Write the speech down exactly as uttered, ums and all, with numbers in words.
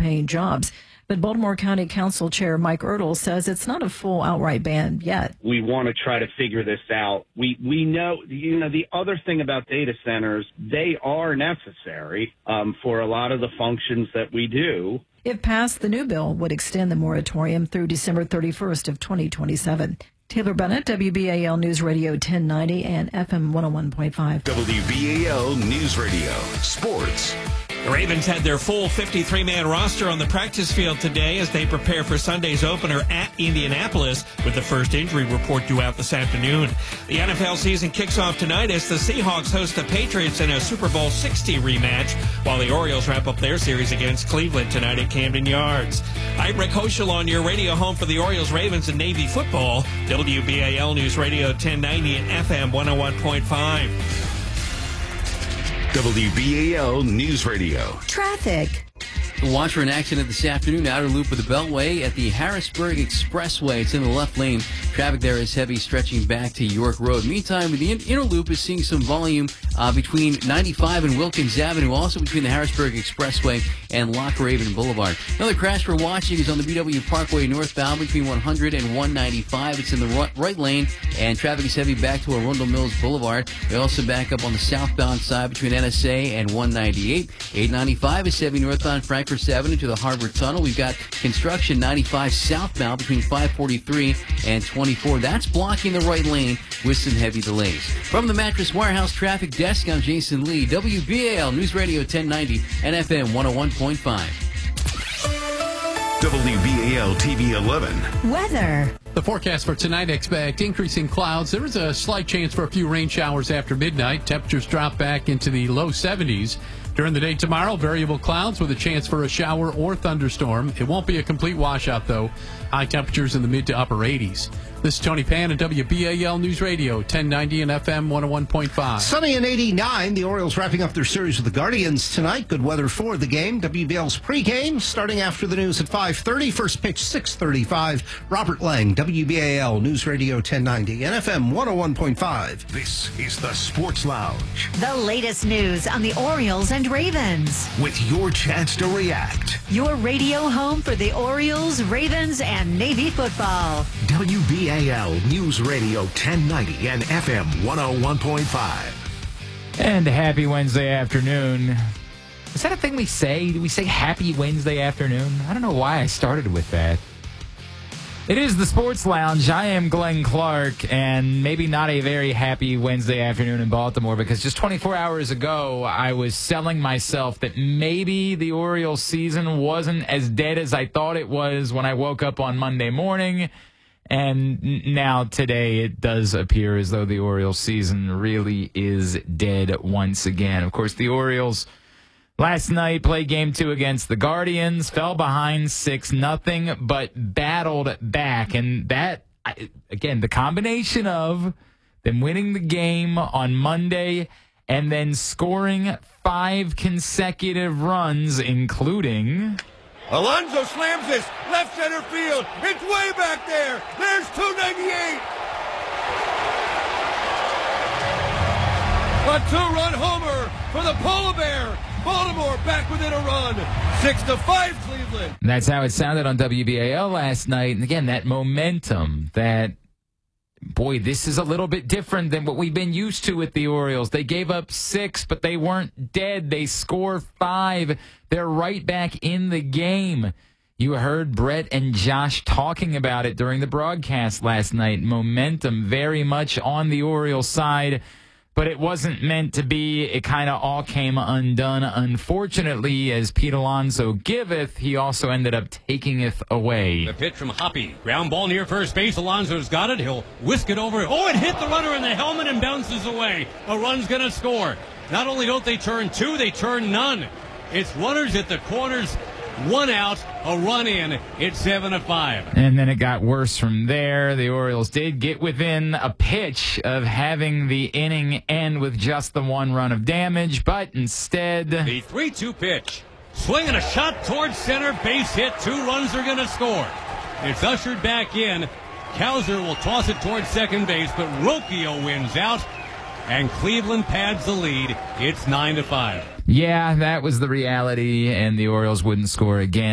paying jobs. But Baltimore County Council Chair Mike Ertl says it's not a full outright ban yet. We want to try to figure this out. We we know, you know, the other thing about data centers, they are necessary um, for a lot of the functions that we do. If passed, the new bill would extend the moratorium through December thirty-first of twenty twenty-seven. Taylor Bennett, W B A L News Radio ten ninety and F M one oh one point five. W B A L News Radio Sports. The Ravens had their full fifty-three man roster on the practice field today as they prepare for Sunday's opener at Indianapolis, with the first injury report due out this afternoon. The N F L season kicks off tonight as the Seahawks host the Patriots in a Super Bowl sixty rematch, while the Orioles wrap up their series against Cleveland tonight at Camden Yards. I'm Rick Hoschel on your radio home for the Orioles, Ravens, and Navy football. W B A L News Radio ten ninety and F M one oh one point five. W B A L News Radio. Traffic. Watch for an accident this afternoon, outer loop of the Beltway at the Harrisburg Expressway. It's in the left lane. Traffic there is heavy, stretching back to York Road. Meantime, the inner loop is seeing some volume uh, between ninety-five and Wilkins Avenue, also between the Harrisburg Expressway and Loch Raven Boulevard. Another crash we're watching is on the B W Parkway northbound between one hundred and one ninety-five. It's in the right, right lane, and traffic is heavy back to Arundel Mills Boulevard. They also back up on the southbound side between N S A and one ninety-eight. eight ninety-five is heavy northbound Frankfurt Avenue to the Harbor Tunnel. We've got construction ninety-five southbound between five forty-three and twenty-four. That's blocking the right lane with some heavy delays. From the Mattress Warehouse Traffic Desk, I'm Jason Lee. W B A L News Radio ten ninety and F M one oh one point five. W B A L T V eleven. Weather. The forecast for tonight, expect increasing clouds. There is a slight chance for a few rain showers after midnight. Temperatures drop back into the low seventies. During the day tomorrow, variable clouds with a chance for a shower or thunderstorm. It won't be a complete washout, though. High temperatures in the mid to upper eighties. This is Tony Pan at W B A L News Radio, ten ninety and F M one oh one point five. Sunny and eighty-nine. The Orioles wrapping up their series with the Guardians tonight. Good weather for the game. W B L's pregame starting after the news at five thirty. First pitch six thirty-five. Robert Lang, W B A L News Radio ten ninety and F M one oh one point five. This is the Sports Lounge. The latest news on the Orioles and Ravens. With your chance to react. Your radio home for the Orioles, Ravens, and Navy football. W B A L News Radio ten ninety and F M one oh one point five. And happy Wednesday afternoon. Is that a thing we say? Do we say happy Wednesday afternoon? I don't know why I started with that. It is the Sports Lounge. I am Glenn Clark, and maybe not a very happy Wednesday afternoon in Baltimore, because just twenty-four hours ago, I was selling myself that maybe the Orioles season wasn't as dead as I thought it was when I woke up on Monday morning. And now today it does appear as though the Orioles season really is dead once again. Of course, the Orioles last night played game two against the Guardians, fell behind six nothing, but battled back. And that, again, the combination of them winning the game on Monday and then scoring five consecutive runs, including... Alonso slams this left center field. It's way back there. There's two ninety-eight. A two-run homer for the Polar Bear. Baltimore back within a run. Six to five, Cleveland. That's how it sounded on W B A L last night. And again, that momentum, that, boy, this is a little bit different than what we've been used to with the Orioles. They gave up six, but they weren't dead. They score five. They're right back in the game. You heard Brett and Josh talking about it during the broadcast last night. Momentum very much on the Orioles side, but it wasn't meant to be. It kind of all came undone. Unfortunately, as Pete Alonso giveth, he also ended up taking it away. The pitch from Hoppy. Ground ball near first base. Alonso's got it. He'll whisk it over. Oh, it hit the runner in the helmet and bounces away. A run's going to score. Not only don't they turn two, they turn none. It's runners at the corners. One out, a run in. It's seven to five. And then it got worse from there. The Orioles did get within a pitch of having the inning end with just the one run of damage, but instead... The three two pitch. Swinging a shot towards center. Base hit. Two runs are going to score. It's ushered back in. Kowser will toss it towards second base, but Rocchio wins out. And Cleveland pads the lead. It's nine to five. Yeah, that was the reality, and the Orioles wouldn't score again.